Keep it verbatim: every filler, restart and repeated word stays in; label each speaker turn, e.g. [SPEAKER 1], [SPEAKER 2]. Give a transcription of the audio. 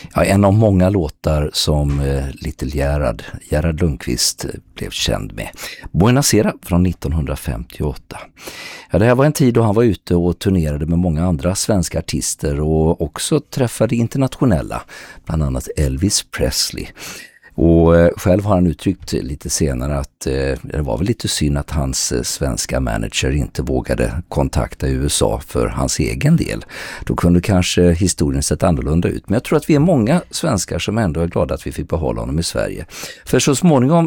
[SPEAKER 1] Ja, en av många låtar som eh, Little Gerhard, Gerhard Lundqvist eh, blev känd med. Buena Sera från nittonhundrafemtioåtta. Ja, det här var en tid då han var ute och turnerade med många andra svenska artister och också träffade internationella, bland annat Elvis Presley. Och eh, själv har han uttryckt lite senare att eh, det var väl lite synd att hans eh, svenska manager inte vågade kontakta U S A för hans egen del. Då kunde kanske historien sett annorlunda ut. Men jag tror att vi är många svenskar som ändå är glada att vi fick behålla honom i Sverige. För så småningom